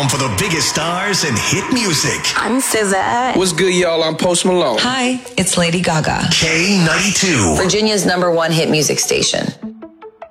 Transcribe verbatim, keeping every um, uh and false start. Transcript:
home for the biggest stars and hit music. I'm S Z A. What's good, y'all? I'm Post Malone. Hi, it's Lady Gaga. K ninety-two. Virginia's number one hit music station.